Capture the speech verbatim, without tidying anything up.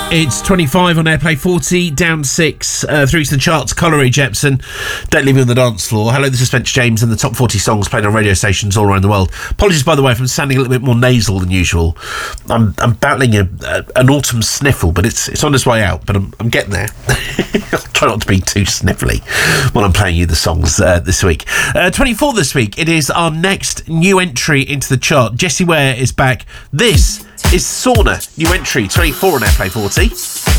It's twenty-five on Airplay forty, down six, uh, through to the charts. Coleridge Epson, Don't Leave Me on the Dance Floor. Hello, this is Spencer James and the top forty songs played on radio stations all around the world. Apologies, by the way, if I'm sounding a little bit more nasal than usual. I'm I'm battling a, a, an autumn sniffle, but it's it's on its way out, but I'm, I'm getting there. I'll try not to be too sniffly when I'm playing you the songs uh, this week. Uh, twenty-four this week, it is our next new entry into the chart. Jessie Ware is back. This is Sauna, new entry, twenty-four on Airplay forty.